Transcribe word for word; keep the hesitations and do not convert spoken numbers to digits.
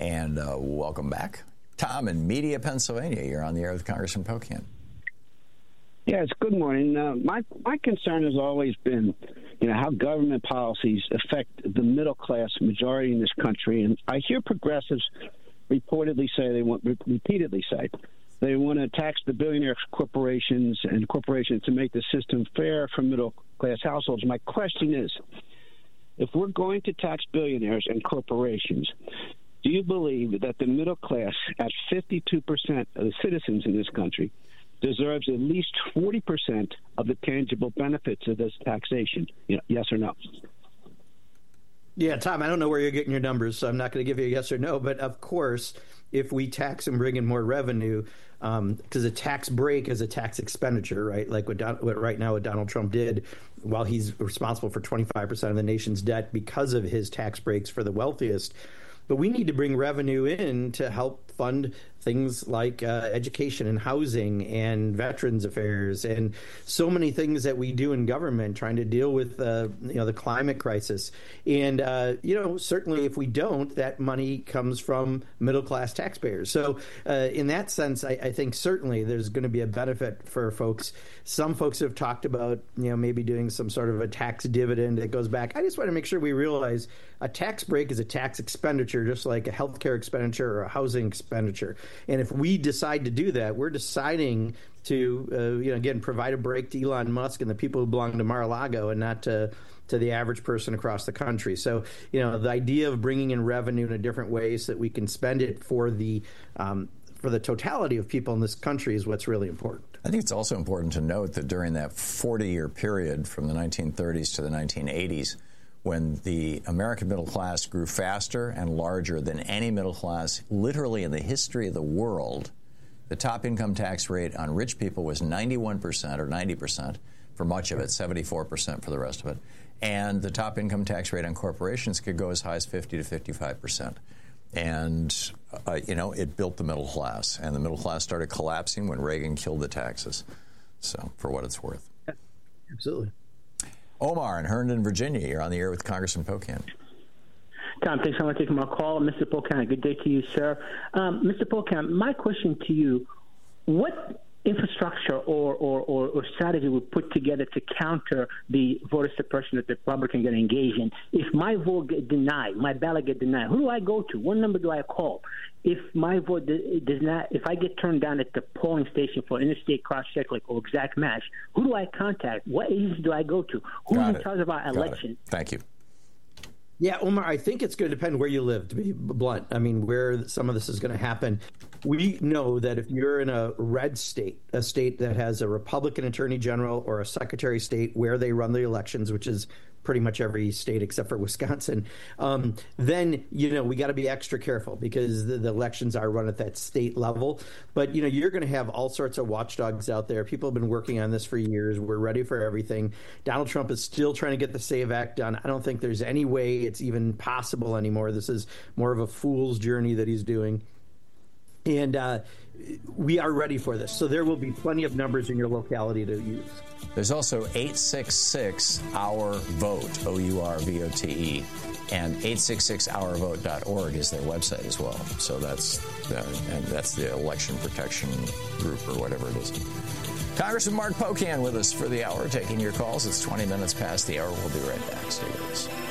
And uh, welcome back. Tom in Media, Pennsylvania. You're on the air with Congressman Pocan. Yes, good morning. Uh, my my concern has always been, you know, how government policies affect the middle class majority in this country. And I hear progressives reportedly say they want repeatedly say they want to tax the billionaire corporations and corporations to make the system fair for middle class households. My question is, if we're going to tax billionaires and corporations, do you believe that the middle class, at fifty-two percent of the citizens in this country, deserves at least forty percent of the tangible benefits of this taxation? You know, yes or no? Yeah, Tom, I don't know where you're getting your numbers, so I'm not going to give you a yes or no. But of course, if we tax and bring in more revenue, because um, a tax break is a tax expenditure, right? Like what, Don, what right now what Donald Trump did, while he's responsible for twenty-five percent of the nation's debt because of his tax breaks for the wealthiest. But we need to bring revenue in to help fund things like uh, education and housing and veterans affairs and so many things that we do in government trying to deal with uh, you know the climate crisis. And uh, you know certainly if we don't, that money comes from middle class taxpayers. So uh, in that sense, I, I think certainly there's going to be a benefit for folks. Some folks have talked about you know maybe doing some sort of a tax dividend that goes back. I just want to make sure we realize a tax break is a tax expenditure, just like a healthcare expenditure or a housing expenditure. And if we decide to do that, we're deciding to, uh, you know, again, provide a break to Elon Musk and the people who belong to Mar-a-Lago and not to, to the average person across the country. So, you know, the idea of bringing in revenue in a different way so that we can spend it for the um, for the totality of people in this country is what's really important. I think it's also important to note that during that forty-year period from the nineteen thirties to the nineteen eighties, when the American middle class grew faster and larger than any middle class literally in the history of the world, the top income tax rate on rich people was ninety-one percent or ninety percent for much of it, seventy-four percent for the rest of it. And the top income tax rate on corporations could go as high as fifty to fifty-five percent. And, uh, you know, it built the middle class. And the middle class started collapsing when Reagan killed the taxes. So, for what it's worth. Absolutely. Omar in Herndon, Virginia. You're on the air with Congressman Pocan. Tom, thanks so much for taking my call. Mister Pocan, good day to you, sir. Um, Mister Pocan, my question to you, what infrastructure or, or, or, or strategy would put together to counter the voter suppression that the Republicans get engaged in? If my vote get denied, my ballot get denied, who do I go to? What number do I call? If my vote does not, if I get turned down at the polling station for interstate cross-check like or exact match, who do I contact? What agency do I go to? Who's Got in it. charge of our Got election? it. Thank you. Yeah, Omar, I think it's going to depend where you live, to be blunt. I mean, where some of this is going to happen. We know that if you're in a red state, a state that has a Republican attorney general or a secretary of state where they run the elections, which is pretty much every state except for Wisconsin, um, then, you know, we got to be extra careful because the, the elections are run at that state level. But, you know, you're going to have all sorts of watchdogs out there. People have been working on this for years. We're ready for everything. Donald Trump is still trying to get the SAVE Act done. I don't think there's any way it's even possible anymore. This is more of a fool's journey that he's doing. And uh, we are ready for this. So there will be plenty of numbers in your locality to use. There's also eight six six our vote, O U R V O T E, and eight six six our vote dot org is their website as well. So that's the, and that's the election protection group or whatever it is. Congressman Mark Pocan with us for the hour, taking your calls. It's twenty minutes past the hour. We'll be right back. Stay with us.